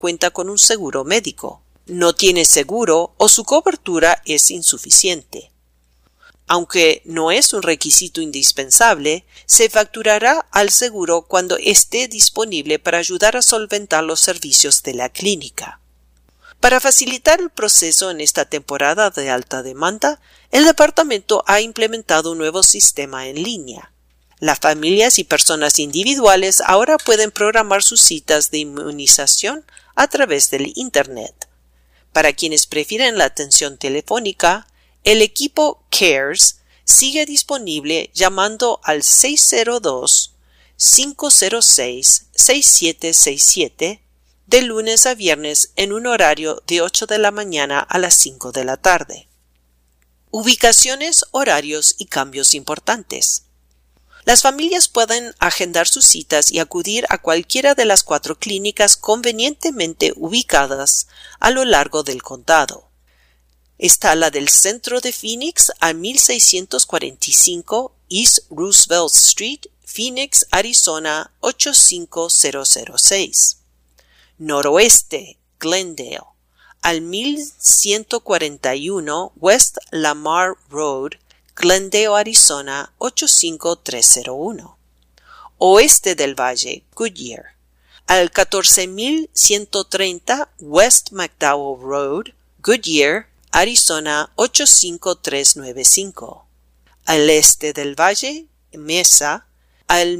cuenta con un seguro médico, no tiene seguro o su cobertura es insuficiente. Aunque no es un requisito indispensable, se facturará al seguro cuando esté disponible para ayudar a solventar los servicios de la clínica. Para facilitar el proceso en esta temporada de alta demanda, el departamento ha implementado un nuevo sistema en línea. Las familias y personas individuales ahora pueden programar sus citas de inmunización a través del Internet. Para quienes prefieren la atención telefónica, el equipo CARES sigue disponible llamando al 602-506-6767 de lunes a viernes en un horario de 8 de la mañana a las 5 de la tarde. Ubicaciones, horarios y cambios importantes. Las familias pueden agendar sus citas y acudir a cualquiera de las 4 clínicas convenientemente ubicadas a lo largo del condado. Está la del centro de Phoenix a 1645 East Roosevelt Street, Phoenix, Arizona 85006. Noroeste, Glendale, al 1141 West Lamar Road, Glendale, Arizona 85301. Oeste del Valle, Goodyear, al 14130 West McDowell Road, Goodyear, Arizona 85395. Al este del Valle, Mesa, al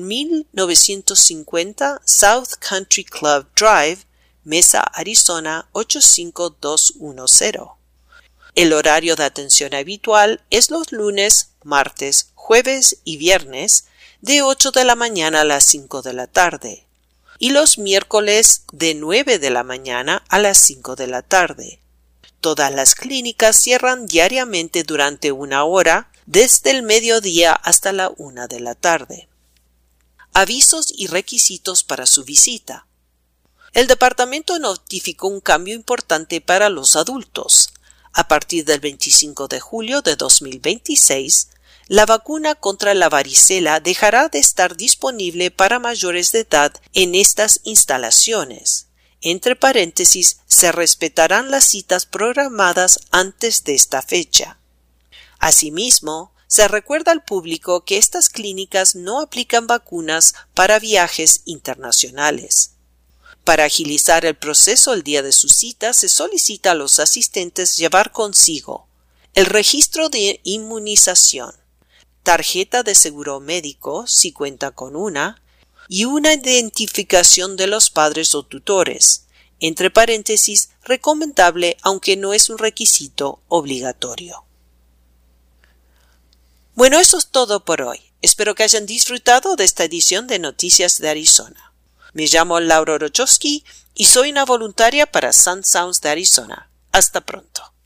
1950 South Country Club Drive, Mesa, Arizona 85210. El horario de atención habitual es los lunes, martes, jueves y viernes de 8 de la mañana a las 5 de la tarde y los miércoles de 9 de la mañana a las 5 de la tarde. Todas las clínicas cierran diariamente durante 1 hora, desde el mediodía hasta la 1 de la tarde. Avisos y requisitos para su visita. El departamento notificó un cambio importante para los adultos. A partir del 25 de julio de 2026, la vacuna contra la varicela dejará de estar disponible para mayores de edad en estas instalaciones. Entre paréntesis, se respetarán las citas programadas antes de esta fecha. Asimismo, se recuerda al público que estas clínicas no aplican vacunas para viajes internacionales. Para agilizar el proceso el día de su cita, se solicita a los asistentes llevar consigo el registro de inmunización, tarjeta de seguro médico, si cuenta con una, y una identificación de los padres o tutores, entre paréntesis, recomendable aunque no es un requisito obligatorio. Bueno, eso es todo por hoy. Espero que hayan disfrutado de esta edición de Noticias de Arizona. Me llamo Laura Orochowski y soy una voluntaria para Sun Sounds de Arizona. Hasta pronto.